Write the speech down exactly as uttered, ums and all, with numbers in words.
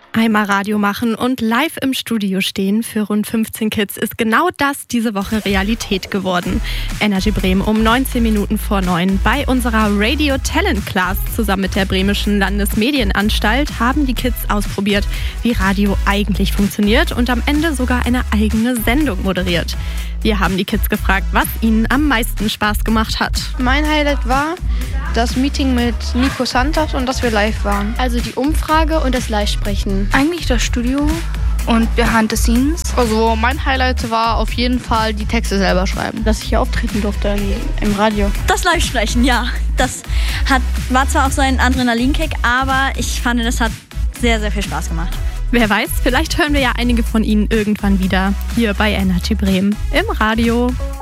Einmal Radio machen und live im Studio stehen für rund fünfzehn Kids ist genau das diese Woche Realität geworden. Energy Bremen um neunzehn Minuten vor neun. Bei unserer Radio Talent Class zusammen mit der Bremischen Landesmedienanstalt haben die Kids ausprobiert, wie Radio eigentlich funktioniert und am Ende sogar eine eigene Sendung moderiert. Wir haben die Kids gefragt, was ihnen am meisten Spaß gemacht hat. Mein Highlight war das Meeting mit Nico Santos und dass wir live waren. Also die Umfrage und das Live-Sprechen. Eigentlich das Studio und behind the scenes. Also mein Highlight war auf jeden Fall die Texte selber schreiben. Dass ich hier auftreten durfte im Radio. Das Live-Sprechen, ja. Das hat, war zwar auch so ein Adrenalinkick, aber ich fand, das hat sehr, sehr viel Spaß gemacht. Wer weiß, vielleicht hören wir ja einige von ihnen irgendwann wieder hier bei Energy Bremen im Radio.